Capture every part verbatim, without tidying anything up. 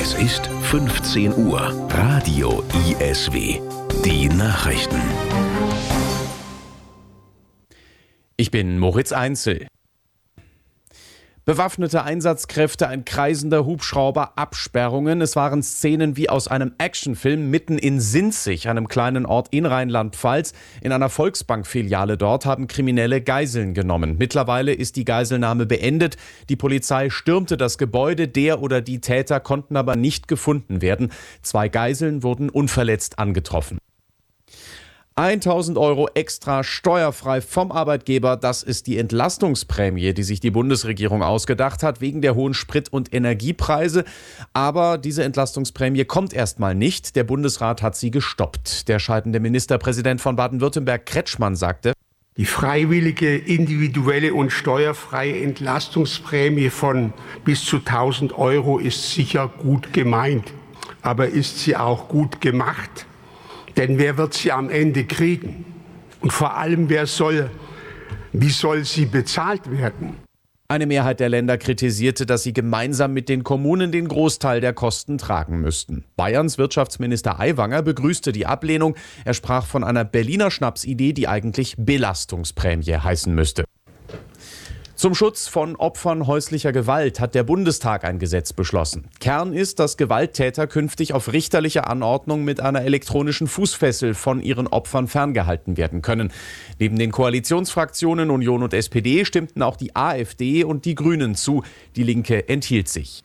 Es ist fünfzehn Uhr. Radio I S W. Die Nachrichten. Ich bin Moritz Einzel. Bewaffnete Einsatzkräfte, ein kreisender Hubschrauber, Absperrungen. Es waren Szenen wie aus einem Actionfilm mitten in Sinzig, einem kleinen Ort in Rheinland-Pfalz. In einer Volksbank-Filiale dort haben Kriminelle Geiseln genommen. Mittlerweile ist die Geiselnahme beendet. Die Polizei stürmte das Gebäude. Der oder die Täter konnten aber nicht gefunden werden. Zwei Geiseln wurden unverletzt angetroffen. tausend Euro extra steuerfrei vom Arbeitgeber, das ist die Entlastungsprämie, die sich die Bundesregierung ausgedacht hat, wegen der hohen Sprit- und Energiepreise. Aber diese Entlastungsprämie kommt erstmal nicht. Der Bundesrat hat sie gestoppt. Der scheidende Ministerpräsident von Baden-Württemberg, Kretschmann, sagte: Die freiwillige, individuelle und steuerfreie Entlastungsprämie von bis zu tausend Euro ist sicher gut gemeint. Aber ist sie auch gut gemacht? Denn wer wird sie am Ende kriegen? Und vor allem, wer soll, wie soll sie bezahlt werden? Eine Mehrheit der Länder kritisierte, dass sie gemeinsam mit den Kommunen den Großteil der Kosten tragen müssten. Bayerns Wirtschaftsminister Aiwanger begrüßte die Ablehnung. Er sprach von einer Berliner Schnapsidee, die eigentlich Belastungsprämie heißen müsste. Zum Schutz von Opfern häuslicher Gewalt hat der Bundestag ein Gesetz beschlossen. Kern ist, dass Gewalttäter künftig auf richterliche Anordnung mit einer elektronischen Fußfessel von ihren Opfern ferngehalten werden können. Neben den Koalitionsfraktionen Union und S P D stimmten auch die AfD und die Grünen zu. Die Linke enthielt sich.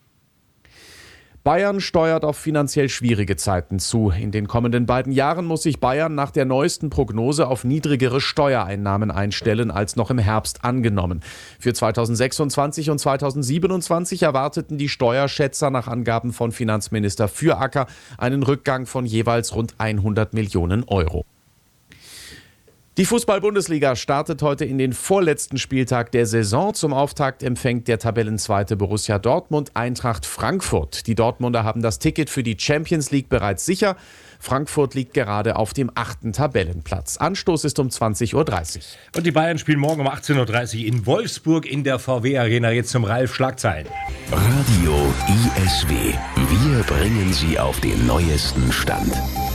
Bayern steuert auf finanziell schwierige Zeiten zu. In den kommenden beiden Jahren muss sich Bayern nach der neuesten Prognose auf niedrigere Steuereinnahmen einstellen als noch im Herbst angenommen. Für zweitausendsechsundzwanzig und zweitausendsiebenundzwanzig erwarteten die Steuerschätzer nach Angaben von Finanzminister Füracker einen Rückgang von jeweils rund hundert Millionen Euro. Die Fußball-Bundesliga startet heute in den vorletzten Spieltag der Saison. Zum Auftakt empfängt der Tabellenzweite Borussia Dortmund Eintracht Frankfurt. Die Dortmunder haben das Ticket für die Champions League bereits sicher. Frankfurt liegt gerade auf dem achten Tabellenplatz. Anstoß ist um zwanzig Uhr dreißig. Und die Bayern spielen morgen um achtzehn Uhr dreißig in Wolfsburg in der V W Arena. Jetzt zum Ralf Schlagzeilen. Radio I S W. Wir bringen Sie auf den neuesten Stand.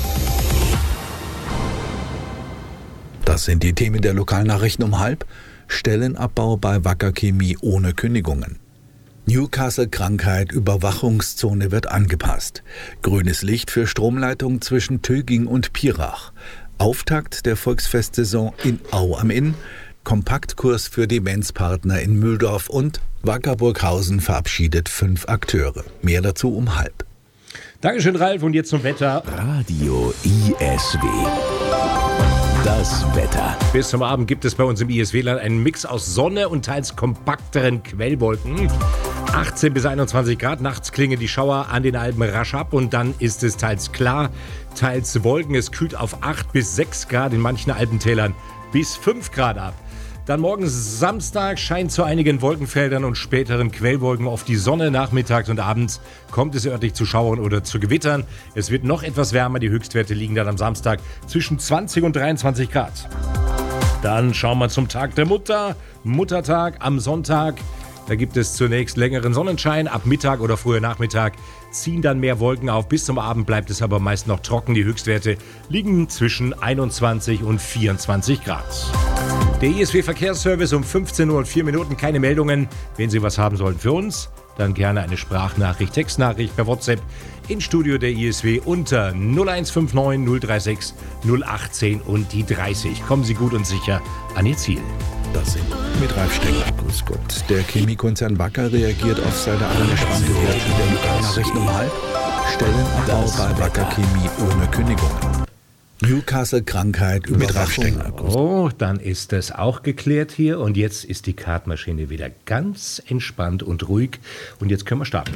Das sind die Themen der Lokalnachrichten um halb. Stellenabbau bei Wacker Chemie ohne Kündigungen. Newcastle-Krankheit, Überwachungszone wird angepasst. Grünes Licht für Stromleitung zwischen Töging und Pirach. Auftakt der Volksfestsaison in Au am Inn. Kompaktkurs für Demenzpartner in Mühldorf und Wacker Burghausen verabschiedet fünf Akteure. Mehr dazu um halb. Dankeschön, Ralf. Und jetzt zum Wetter. Radio I S W. Das Wetter. Bis zum Abend gibt es bei uns im I S W-Land einen Mix aus Sonne und teils kompakteren Quellwolken. achtzehn bis einundzwanzig Grad. Nachts klingen die Schauer an den Alpen rasch ab und dann ist es teils klar, teils Wolken. Es kühlt auf acht bis sechs Grad, in manchen Alpentälern bis fünf Grad ab. Dann morgen Samstag scheint zu einigen Wolkenfeldern und späteren Quellwolken auf die Sonne. Nachmittags und abends kommt es örtlich zu Schauern oder zu Gewittern. Es wird noch etwas wärmer. Die Höchstwerte liegen dann am Samstag zwischen zwanzig und dreiundzwanzig Grad. Dann schauen wir zum Tag der Mutter. Muttertag am Sonntag. Da gibt es zunächst längeren Sonnenschein. Ab Mittag oder früher Nachmittag ziehen dann mehr Wolken auf. Bis zum Abend bleibt es aber meist noch trocken. Die Höchstwerte liegen zwischen einundzwanzig und vierundzwanzig Grad. Der I S W-Verkehrsservice um fünfzehn Uhr und vier Minuten. Keine Meldungen. Wenn Sie was haben sollten für uns, dann gerne eine Sprachnachricht, Textnachricht per WhatsApp ins Studio der I S W unter null eins fünf neun null drei sechs null acht eins und die dreißig. Kommen Sie gut und sicher an Ihr Ziel. Das sind mit Ralf Stenger. Grüß Gott. Der Chemiekonzern Wacker reagiert auf seine angespannte Werte der Lokalnachrichten um halb. Stellenabbau bei Wacker Chemie ohne Kündigungen. Newcastle-Krankheit, Überwachung. Oh, dann ist das auch geklärt hier. Und jetzt ist die Kartmaschine wieder ganz entspannt und ruhig. Und jetzt können wir starten.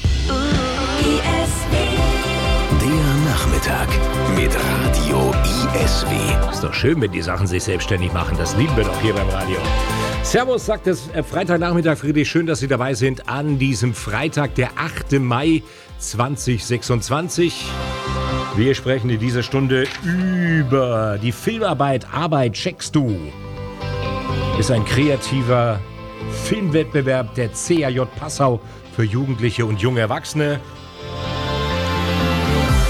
Der Nachmittag mit Radio I S W. Ist doch schön, wenn die Sachen sich selbstständig machen. Das lieben wir doch hier beim Radio. Servus, sagt es äh, Freitagnachmittag, Friedrich. Schön, dass Sie dabei sind an diesem Freitag, der achte Mai zweitausendsechsundzwanzig. Wir sprechen in dieser Stunde über die Filmarbeit Arbeit checkst du. Ist ein kreativer Filmwettbewerb der C A J Passau für Jugendliche und junge Erwachsene.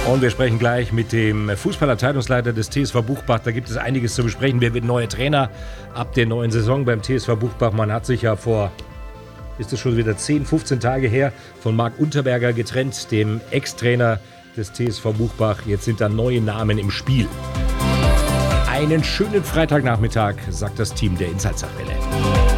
Und wir sprechen gleich mit dem Fußballabteilungsleiter des T S V Buchbach. Da gibt es einiges zu besprechen. Wer wird neuer Trainer ab der neuen Saison beim T S V Buchbach? Man hat sich ja vor, ist es schon wieder zehn, fünfzehn Tage her, von Marc Unterberger getrennt, dem Ex-Trainer des T S V Buchbach. Jetzt sind da neue Namen im Spiel. Einen schönen Freitagnachmittag, sagt das Team der Insight-Sachwelle.